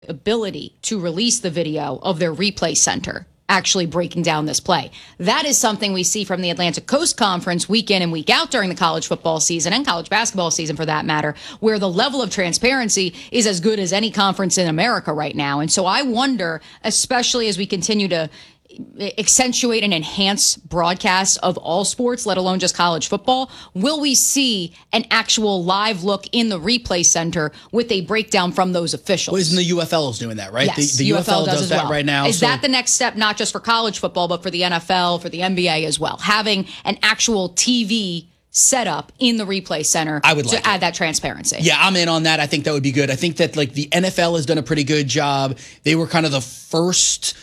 ability to release the video of their replay center actually breaking down this play. That is something we see from the Atlantic Coast Conference week in and week out during the college football season and college basketball season for that matter, where the level of transparency is as good as any conference in America right now. And so I wonder, especially as we continue to accentuate and enhance broadcasts of all sports, let alone just college football, will we see an actual live look in the replay center with a breakdown from those officials? Well, isn't the UFL is doing that, right? Yes, the UFL does that right now. Is that the next step, not just for college football, but for the NFL, for the NBA as well? Having an actual TV set up in the replay center to add that transparency. Yeah, I'm in on that. I think that would be good. I think that like the NFL has done a pretty good job. They were kind of the first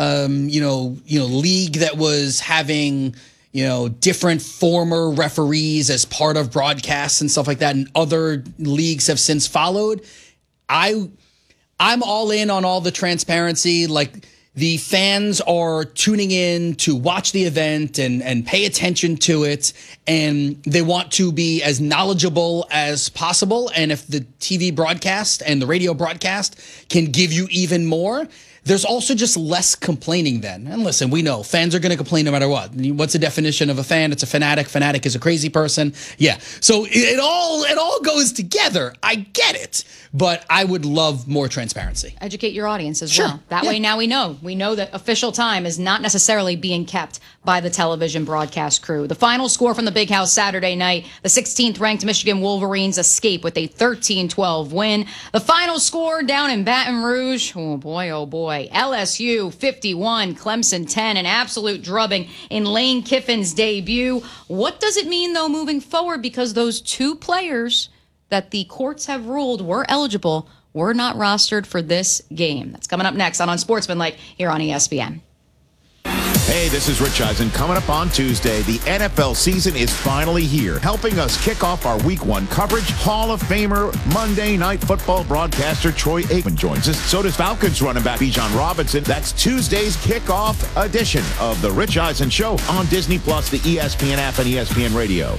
league that was having, different former referees as part of broadcasts and stuff like that. And other leagues have since followed. I'm all in on all the transparency. Like the fans are tuning in to watch the event and pay attention to it. And they want to be as knowledgeable as possible. And if the TV broadcast and the radio broadcast can give you even more, there's also just less complaining then. And listen, we know fans are going to complain no matter what. What's the definition of a fan? It's a fanatic. Fanatic is a crazy person. Yeah. So it all goes together. I get it. But I would love more transparency. Educate your audience as well. That way now we know. We know that official time is not necessarily being kept by the television broadcast crew. The final score from the Big House Saturday night, the 16th ranked Michigan Wolverines escape with a 13-12 win. The final score down in Baton Rouge, oh boy, LSU 51, Clemson 10, an absolute drubbing in Lane Kiffin's debut. What does it mean, though, moving forward? Because those two players that the courts have ruled were eligible were not rostered for this game. That's coming up next on Unsportsmanlike here on ESPN. Hey, this is Rich Eisen. Coming up on Tuesday, the NFL season is finally here. Helping us kick off our Week 1 coverage, Hall of Famer, Monday Night Football broadcaster Troy Aikman joins us. So does Falcons running back Bijan Robinson. That's Tuesday's kickoff edition of the Rich Eisen Show on Disney+, the ESPN app, and ESPN Radio.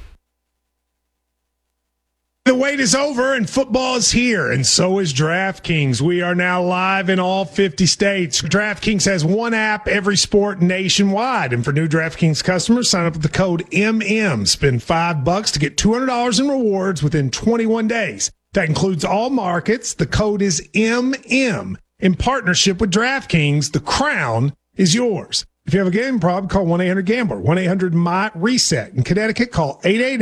The wait is over and football is here, and so is DraftKings. We are now live in all 50 states. DraftKings has one app, every sport nationwide. And for new DraftKings customers, sign up with the code MM. Spend $5 to get $200 in rewards within 21 days. That includes all markets. The code is MM. In partnership with DraftKings, the crown is yours. If you have a gambling problem, call 1-800-GAMBLER, 1-800-MY-RESET. In Connecticut, call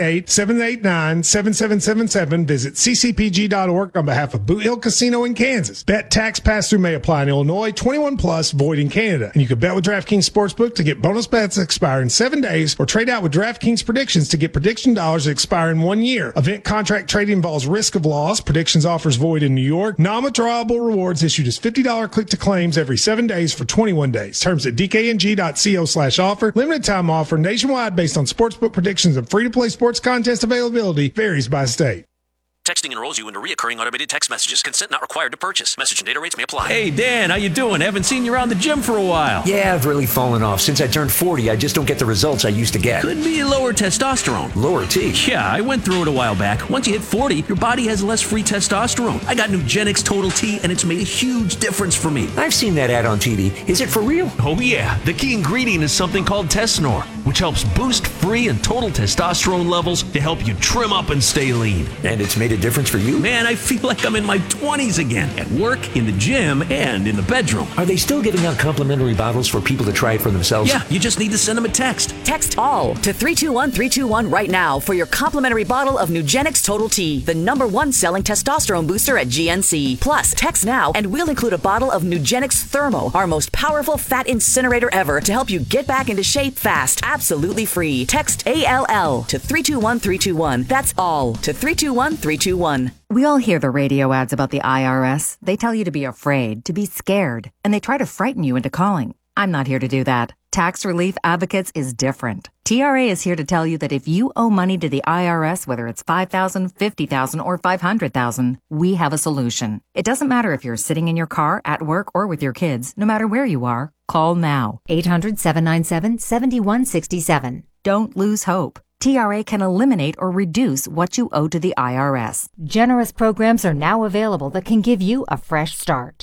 888-789-7777. Visit ccpg.org on behalf of Boot Hill Casino in Kansas. Bet tax pass-through may apply in Illinois, 21 plus, void in Canada. And you can bet with DraftKings Sportsbook to get bonus bets that expire in 7 days, or trade out with DraftKings Predictions to get prediction dollars that expire in 1 year. Event contract trading involves risk of loss. Predictions offers void in New York. Non-withdrawable rewards issued as $50 click-to-claims every 7 days for 21 days. Terms at DKNG.co/offer. Limited time offer nationwide based on sportsbook predictions and free-to-play sports contest availability varies by state. Texting enrolls you into recurring automated text messages. Consent not required to purchase. Message and data rates may apply. Hey, Dan, how you doing? Haven't seen you around the gym for a while. Yeah, I've really fallen off. Since I turned 40, I just don't get the results I used to get. Could be lower testosterone. Lower T? Yeah, I went through it a while back. Once you hit 40, your body has less free testosterone. I got Nugenix Total T, and it's made a huge difference for me. I've seen that ad on TV. Is it for real? Oh, yeah. The key ingredient is something called Tesnor, which helps boost free and total testosterone levels to help you trim up and stay lean. And it's made a difference for you? Man, I feel like I'm in my 20s again, at work, in the gym, and in the bedroom. Are they still giving out complimentary bottles for people to try it for themselves? Yeah, you just need to send them a text. Text ALL to 321-321 right now for your complimentary bottle of Nugenix Total T, the #1 selling testosterone booster at GNC. Plus, text now and we'll include a bottle of Nugenix Thermo, our most powerful fat incinerator ever, to help you get back into shape fast, absolutely free. Text ALL to 321-321. That's ALL to 321-321. We all hear the radio ads about the IRS. They tell you to be afraid, to be scared, and they try to frighten you into calling. I'm not here to do that. Tax Relief Advocates is different. TRA is here to tell you that if you owe money to the IRS, whether it's $5,000, $50,000, or $500,000, we have a solution. It doesn't matter if you're sitting in your car, at work, or with your kids. No matter where you are, call now. 800-797-7167. Don't lose hope. TRA can eliminate or reduce what you owe to the IRS. Generous programs are now available that can give you a fresh start.